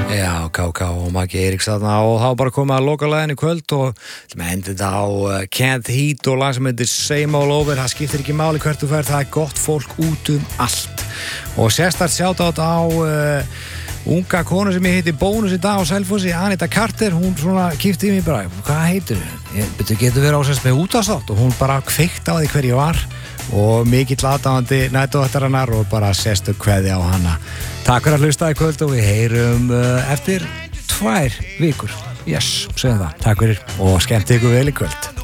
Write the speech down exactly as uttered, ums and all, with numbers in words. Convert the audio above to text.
Já, K K og Maggi Eiríks þarna og þá bara komið að lokalæðin í kvöld og við endum þetta á uh, Can't Heat og lag sem heitir Same All Over. Það skiptir ekki máli hvert þú fer, það er gott fólk út um allt og sérstært shoutout á uh, unga konu sem ég heiti Bónus í dag á Selfossi, Anita Carter. Hún svona kípti í mig bara, hvað heitir þú? Ég betur getur verið á sérst með útástátt og hún bara kveikt á því hver ég var og mikill aðdáandi nætuvættarinnar og bara sérstu kveði á hana. Takk fyrir að hlusta í kvöld og við heyrum uh, eftir tvær vikur. Yes, segjum það. Takk fyrir og skemmt ykkur vel í kvöld.